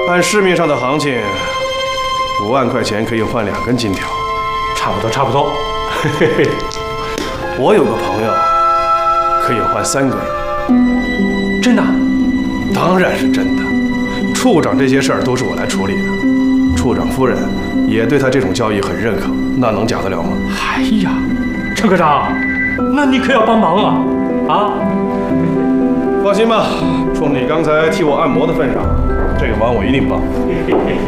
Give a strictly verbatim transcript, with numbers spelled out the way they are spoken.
按市面上的行情，五万块钱可以换两根金条， 差不多，差不多。 嘿嘿嘿，我有个朋友可以换三根。 真的？ 当然是真的。处长这些事儿都是我来处理的，处长夫人也对他这种交易很认可，那能假得了吗？ 哎呀，陈科长，那你可要帮忙啊！啊！ 放心吧，冲你刚才替我按摩的份上，这个忙我一定帮。